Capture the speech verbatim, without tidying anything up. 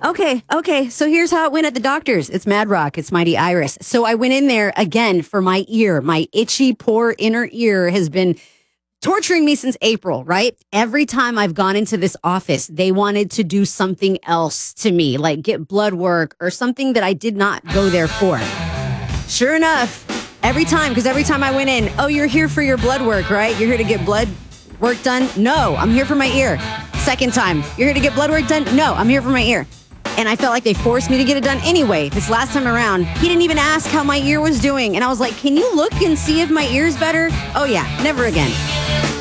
Okay, okay. So here's how it went at the doctor's. It's Mad Rock. It's Mighty Iris. So I went in there again for my ear. My itchy, poor inner ear has been torturing me since April, right? Every time I've gone into this office, they wanted to do something else to me, like get blood work or something that I did not go there for. Sure enough, every time, because every time I went in, oh, you're here for your blood work, right? You're here to get blood work done? No, I'm here for my ear. Second time, you're here to get blood work done? No, I'm here for my ear. And I felt like they forced me to get it done anyway. This last time around, he didn't even ask how my ear was doing. And I was like, can you look and see if my ear's better? Oh yeah, never again.